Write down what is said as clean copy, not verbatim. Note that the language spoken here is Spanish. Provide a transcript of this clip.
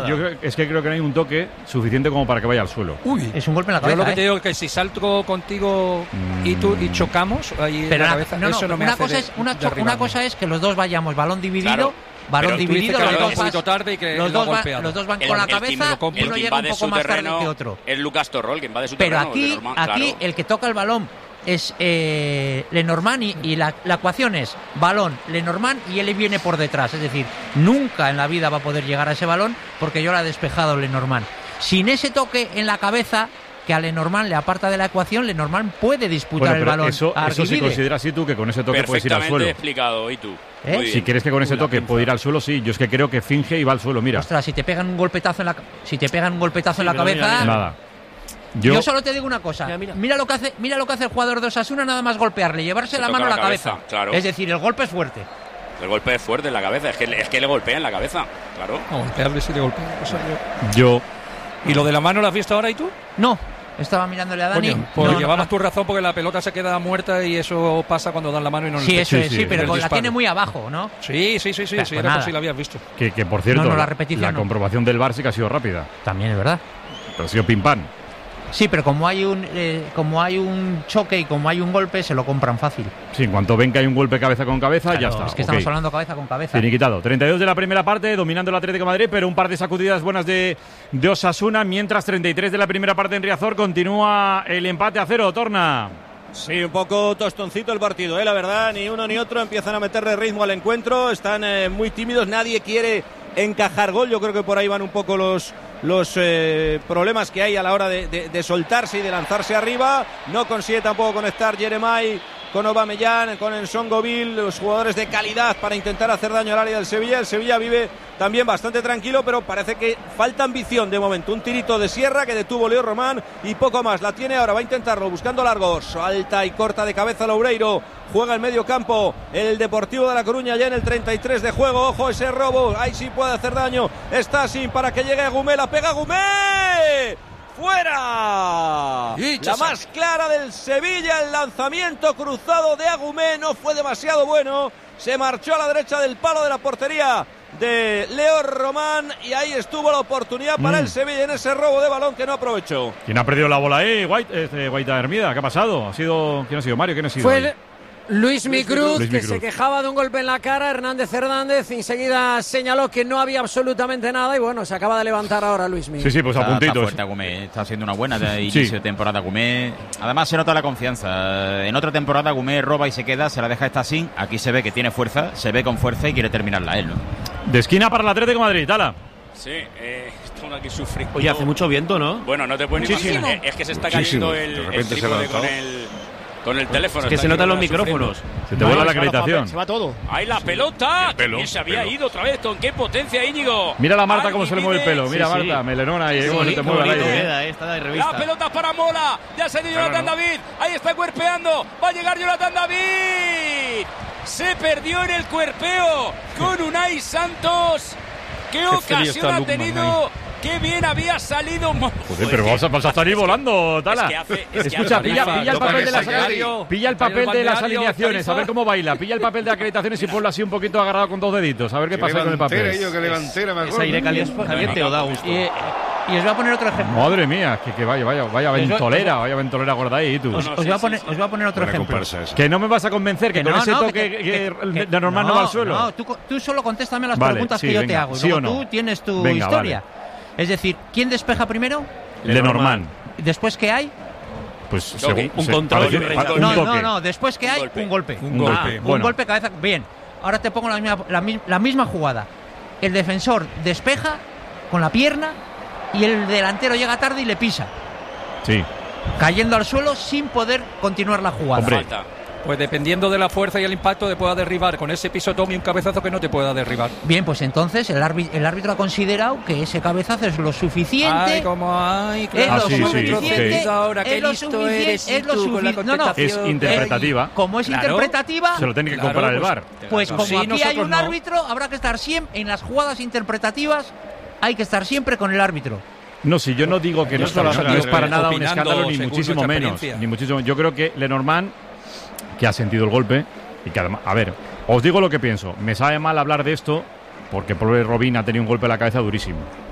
creo que no hay un toque suficiente como para que vaya al suelo. Uy, es un golpe en la cabeza. Yo lo que te digo es que si salto contigo y tú y chocamos ahí en la cabeza, eso no me hace una cosa es que los dos vayamos balón dividido. Claro. Balón dividido, los dos van con la cabeza y uno llega un poco más tarde que otro. Es Lucas Torrol quien va de su terreno. Pero aquí el que toca el balón es Lenormand y la ecuación es balón, Lenormand y él viene por detrás. Es decir, nunca en la vida va a poder llegar a ese balón porque yo lo ha despejado Lenormand. Sin ese toque en la cabeza que a Lenormand le aparta de la ecuación, Lenormand puede disputar el balón. Eso si consideras tú que con ese toque puedes ir al suelo. Perfectamente explicado, ¿y tú? Si quieres que con ese toque puede ir al suelo, sí. Yo es que creo que finge y va al suelo, mira. Ostras, si te pegan un golpetazo en la cabeza... Nada. Yo solo te digo una cosa. Mira lo que hace el jugador de Osasuna, nada más golpearle, llevarse la mano a la cabeza. Claro. Es decir, el golpe es fuerte. El golpe es fuerte en la cabeza, es que le golpea en la cabeza, claro. No, golpearle sí le golpea. O sea, yo... ¿Y lo de la mano lo has visto ahora y tú? No. Estaba mirándole a Dani. Pues llevabas tu razón porque la pelota se queda muerta y eso pasa cuando dan la mano y no sí, eso es, sí, pero la tiene muy abajo, ¿no? Sí, pues era por si la habías visto. Que por cierto, la comprobación del VAR sí que ha sido rápida. También es verdad. Pero ha sido pim pam. Sí, pero como hay un choque y como hay un golpe, se lo compran fácil. Sí, en cuanto ven que hay un golpe cabeza con cabeza, ya está. Es que estamos hablando cabeza con cabeza. Finiquitado. 32 de la primera parte, dominando el Atlético de Madrid, pero un par de sacudidas buenas de Osasuna, mientras 33 de la primera parte en Riazor continúa el empate a 0. Torna. Sí, un poco tostoncito el partido, la verdad, ni uno ni otro empiezan a meterle ritmo al encuentro, están muy tímidos, nadie quiere encajar gol, yo creo que por ahí van un poco los problemas que hay a la hora de soltarse y de lanzarse arriba. No consigue tampoco conectar Jeremai con Aubameyang, con Nsongoville, los jugadores de calidad para intentar hacer daño al área del Sevilla. El Sevilla vive también bastante tranquilo, pero parece que falta ambición de momento. Un tirito de Sierra que detuvo Leo Román y poco más. La tiene ahora, va a intentarlo, buscando largos. Alta y corta de cabeza Loureiro. Juega el medio campo el Deportivo de La Coruña ya en el 33 de juego. Ojo ese robo, ahí sí puede hacer daño. Está sin para que llegue Agumé, la pega Agumé. ¡Fuera! La más clara del Sevilla, el lanzamiento cruzado de Agumé no fue demasiado bueno. Se marchó a la derecha del palo de la portería de Leo Román y ahí estuvo la oportunidad para el Sevilla en ese robo de balón que no aprovechó. ¿Quién ha perdido la bola ahí? Guaita Hermida, ¿qué ha pasado? ¿Quién ha sido Mario? ¿Quién ha sido? Fue Luis Micruz, que se quejaba de un golpe en la cara. Hernández enseguida señaló que no había absolutamente nada y bueno, se acaba de levantar ahora Luis Micruz. Sí, pues a puntitos. Está fuerte Agumé, está haciendo una buena inicio de temporada Agumé. Además se nota la confianza. En otra temporada Agumé roba y se queda, se la deja esta sin. Aquí se ve que tiene fuerza, se ve con fuerza y quiere terminarla él, ¿no? De esquina para el Atlético de Madrid, Tala. Sí, estamos aquí sufriendo. Oye, hace mucho viento, ¿no? Bueno, no te puedes imaginar. Es que se está cayendo el trípode con el teléfono. Es que se notan los micrófonos. Se te vuela la acreditación. Se va todo. ¡Ahí la pelota! Que se había ido otra vez. ¿Con qué potencia, Íñigo? Mira la Marta cómo se le mueve el pelo. Mira Marta, melenona ahí. Cómo se te mueve el aire. La pelota para Mola. Ya se dio Jonathan David. Ahí está cuerpeando. Va a llegar Jonathan David. Se perdió en el cuerpeo con Unai Santos. ¿Qué ocasión ha tenido? ¡Qué bien había salido! Joder, pero vas a estar ahí volando, Tala. Escucha, pilla el papel de las alineaciones, a ver cómo baila. Pilla el papel de acreditaciones y ponlo así un poquito agarrado con dos deditos. A ver qué pasa con el papel. Que levantera mejor. ¿Es aire caliente o da gusto? Y os voy a poner otro ejemplo. Madre mía, que vaya ventolera gorda ahí, tú. Os voy a poner otro ejemplo. Que no me vas a convencer, que con ese toque de normal no va al suelo. No, tú solo contéstame las preguntas que yo te hago. ¿Sí o no? Tú tienes tu historia. Es decir, ¿quién despeja primero? Lenormand. ¿Después qué hay? Pues un control. No, después que hay un golpe. Un golpe cabeza. Bien, ahora te pongo la misma jugada. El defensor despeja con la pierna y el delantero llega tarde y le pisa. Sí. Cayendo al suelo sin poder continuar la jugada. Hombre. Pues dependiendo de la fuerza y el impacto te pueda derribar con ese pisotón y un cabezazo que no te pueda derribar. Bien, pues entonces el árbitro ha considerado que ese cabezazo es lo suficiente. Ahora qué listo eres tú con la contestación. Es interpretativa. Como es interpretativa, se lo tiene que comparar el VAR. Pues como aquí hay un árbitro, habrá que estar siempre en las jugadas interpretativas. Hay que estar siempre con el árbitro. No, si yo no digo que no es para nada un escándalo, ni muchísimo menos. Yo creo que Lenormand, que ha sentido el golpe y que además, a ver, os digo lo que pienso, me sabe mal hablar de esto porque pobre Robin ha tenido un golpe en la cabeza durísimo.